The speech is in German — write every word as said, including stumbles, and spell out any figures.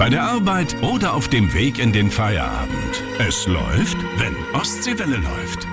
Bei der Arbeit oder auf dem Weg in den Feierabend. Es läuft, wenn Ostseewelle läuft.